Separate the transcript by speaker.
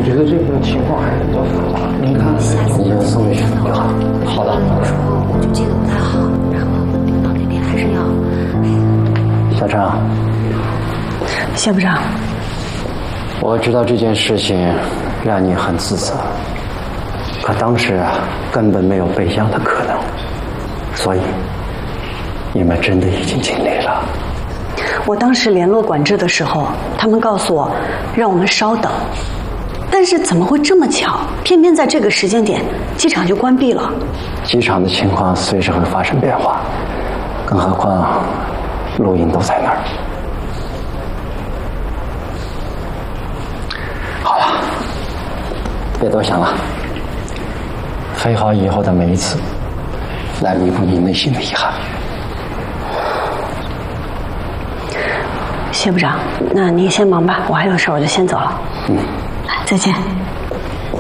Speaker 1: 我觉得这个情况还是比较复杂。您看，我们宋律师就好。好的。
Speaker 2: 有时候我就记得不太好，然后领导那边还是要。
Speaker 1: 小张，
Speaker 3: 谢部长，
Speaker 1: 我知道这件事情让你很自责，可当时根本没有备降的可能，所以你们真的已经尽力了。
Speaker 3: 我当时联络管制的时候，他们告诉我让我们稍等，但是怎么会这么巧？偏偏在这个时间点，机场就关闭了。
Speaker 1: 机场的情况随时会发生变化，更何况录音都在那儿。好了，别多想了，飞好以后的每一次，来弥补你内心的遗憾。
Speaker 3: 谢部长，那您先忙吧，我还有事，我就先走了。再见。